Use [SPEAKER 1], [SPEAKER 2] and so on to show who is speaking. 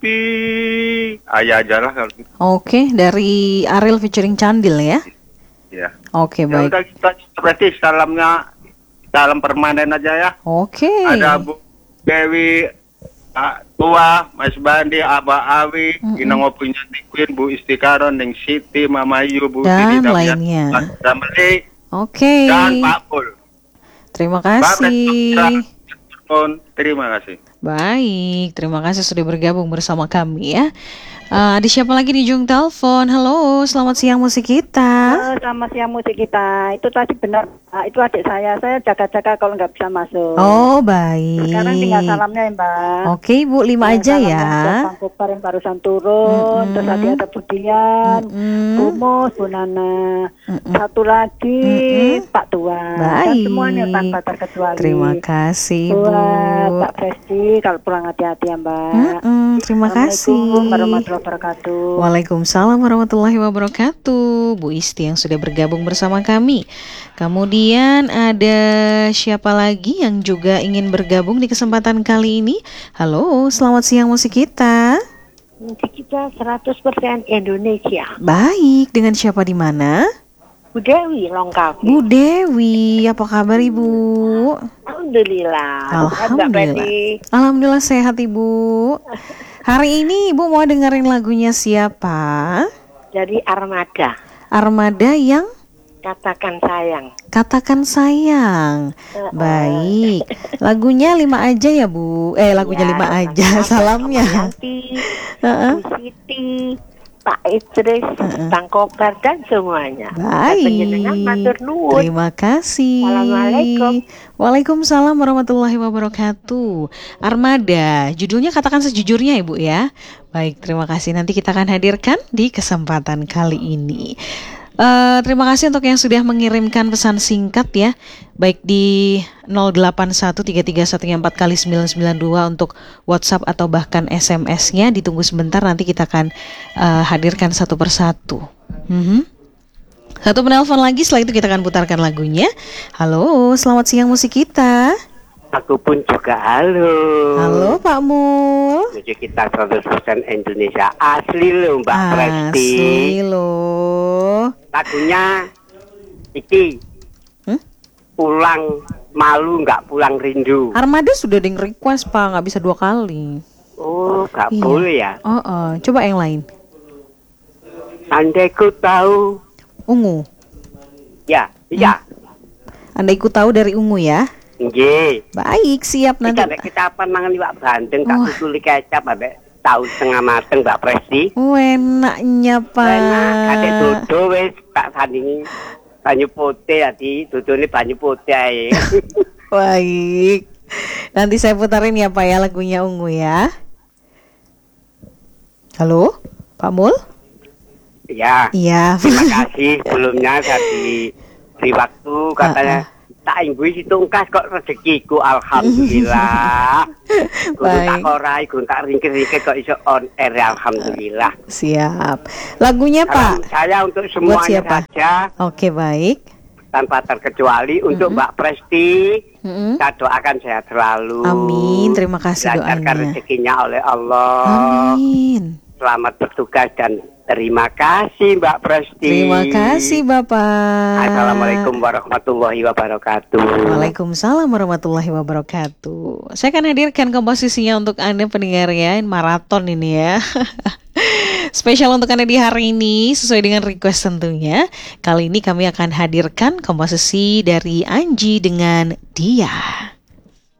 [SPEAKER 1] Pipi. Ayah aja lah kalau gitu.
[SPEAKER 2] Oke, dari Ariel featuring Candil ya.
[SPEAKER 1] Ya.
[SPEAKER 2] Oke,
[SPEAKER 1] Ya
[SPEAKER 2] baik.
[SPEAKER 1] udah kita berarti salam permanen aja ya.
[SPEAKER 2] Oke.
[SPEAKER 1] Ada Bu Dewi, Pak Tua, Mas Bandi, Abah Awi, Inang Opunya Queen, Bu Istikaron, Neng Siti, Mama Yu, Bu
[SPEAKER 2] Dan
[SPEAKER 1] Didi,
[SPEAKER 2] lainnya.
[SPEAKER 1] Dameli,
[SPEAKER 2] Oke.
[SPEAKER 1] dan Pak Pul.
[SPEAKER 2] Terima kasih.
[SPEAKER 1] Terima kasih.
[SPEAKER 2] Baik, terima kasih sudah bergabung bersama kami ya. Ada siapa lagi di ujung telepon? Halo, selamat siang musik kita.
[SPEAKER 3] Selamat siang musik kita. Itu tadi benar, itu adik saya. Saya jaga-jaga kalau nggak bisa masuk.
[SPEAKER 2] Oh, baik.
[SPEAKER 3] Sekarang tinggal salamnya ya Mbak.
[SPEAKER 2] Oke, Ibu, 5 aja ya.
[SPEAKER 3] Bang Kopar yang barusan turun, terus ada Budian, Bu Mus, Bu Nana, satu lagi Pak Tua.
[SPEAKER 2] Baik.
[SPEAKER 3] Dan semuanya tanpa terkecuali.
[SPEAKER 2] Terima kasih, Ibu.
[SPEAKER 3] Buat Pak Presti, kalau pulang hati-hati ya Mbak.
[SPEAKER 2] Terima kasih.
[SPEAKER 3] Assalamualaikum warahmatullahi wabarakatuh.
[SPEAKER 2] Waalaikumsalam warahmatullahi wabarakatuh. Bu Isti yang sudah bergabung bersama kami. Kemudian ada siapa lagi yang juga ingin bergabung di kesempatan kali ini? Halo, selamat siang musik kita.
[SPEAKER 3] Musik kita 100% Indonesia.
[SPEAKER 2] Baik, dengan siapa di mana?
[SPEAKER 3] Bu Dewi lengkap.
[SPEAKER 2] Bu Dewi, apa kabar Ibu?
[SPEAKER 3] Alhamdulillah.
[SPEAKER 2] Alhamdulillah. Alhamdulillah sehat Ibu. Hari ini Ibu mau dengerin lagunya siapa?
[SPEAKER 3] Dari Armada.
[SPEAKER 2] Armada yang
[SPEAKER 3] Katakan Sayang.
[SPEAKER 2] Katakan Sayang. Baik. Lagunya 5 aja ya Bu. Lagunya 5 aja. Salamnya.
[SPEAKER 3] Yanti, Bu Siti, Pak Idris, Bang Kopar dan semuanya.
[SPEAKER 2] Baik. Terima kasih.
[SPEAKER 3] Assalamualaikum.
[SPEAKER 2] Waalaikumsalam warahmatullahi wabarakatuh. Armada, judulnya Katakan Sejujurnya Ibu ya. Baik, terima kasih. Nanti kita akan hadirkan di kesempatan kali ini. Terima kasih untuk yang sudah mengirimkan pesan singkat ya, baik di 08133144 992 untuk WhatsApp atau bahkan SMS-nya. Ditunggu sebentar, nanti kita akan hadirkan satu persatu. Satu penelpon lagi, setelah itu kita akan putarkan lagunya. Halo, selamat siang musik kita.
[SPEAKER 4] Aku pun juga halo.
[SPEAKER 2] Halo Pak Mul.
[SPEAKER 4] Musik kita 100% Indonesia asli loh Mbak Presti.
[SPEAKER 2] Asli loh.
[SPEAKER 4] Lagunya iki Pulang Malu Nggak Pulang Rindu.
[SPEAKER 2] Armada sudah ada yang request Pak, nggak bisa 2 kali.
[SPEAKER 4] Oh nggak boleh ya.
[SPEAKER 2] Coba yang lain.
[SPEAKER 4] Andai ku tahu.
[SPEAKER 2] Ungu.
[SPEAKER 4] Ya, iya.
[SPEAKER 2] Andai ku tahu dari Ungu ya.
[SPEAKER 4] Nggih.
[SPEAKER 2] Baik, siap nanti.
[SPEAKER 4] Kita apa mangan iwak bandeng tak susuli kecap ambek tahu setengah mateng Mbak Presti.
[SPEAKER 2] Enaknya Pak.
[SPEAKER 4] Enak, ada dodo wis tak sandingi banyu putih tadi, dodone banyu putih ae.
[SPEAKER 2] Baik. Nanti saya putarin ya Pak ya lagunya Ungu ya. Halo, Pak Mul?
[SPEAKER 4] Ya.
[SPEAKER 2] Iya.
[SPEAKER 4] Terima kasih sebelumnya tadi di waktu katanya tak inggui tungkas kok rezekiku alhamdulillah. Kudu tak korai, kudu tak ringkir-ringkir kok iso on air alhamdulillah.
[SPEAKER 2] Siap. Lagunya Pak.
[SPEAKER 4] Saya untuk semuanya saja.
[SPEAKER 2] Oke, baik.
[SPEAKER 4] Tanpa terkecuali untuk Mbak Presti. Saya doakan sehat selalu.
[SPEAKER 2] Amin. Terima kasih doanya.
[SPEAKER 4] Dilancarkan rezekinya oleh Allah.
[SPEAKER 2] Amin.
[SPEAKER 4] Selamat bertugas dan terima kasih Mbak Presti.
[SPEAKER 2] Terima kasih Bapak.
[SPEAKER 4] Assalamualaikum warahmatullahi wabarakatuh.
[SPEAKER 2] Waalaikumsalam warahmatullahi wabarakatuh. Saya akan hadirkan komposisinya untuk Anda pendengar ya, maraton ini ya. Spesial untuk Anda di hari ini sesuai dengan request tentunya. Kali ini kami akan hadirkan komposisi dari Anji dengan Dia.